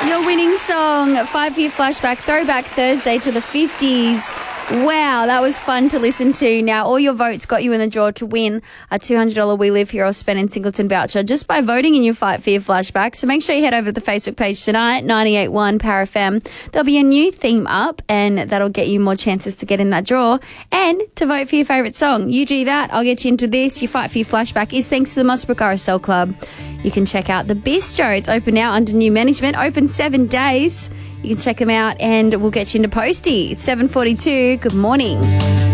Your winning song, 5-year flashback, throwback Thursday to the 50s. Wow, that was fun to listen to. Now, all your votes got you in the draw to win a $200 We Live Here or Spend in Singleton voucher just by voting in your Fight for Your flashback. So make sure you head over to the Facebook page tonight, 98.1 Power FM. There'll be a new theme up and that'll get you more chances to get in that draw and to vote for your favourite song. You do that, I'll get you into this. Your Fight for Your flashback is thanks to the Mossbrook RSL Club. You can check out the Bistro. It's open now under new management, open 7 days. You can check them out and we'll get you into Posty. It's 7:42. Good morning.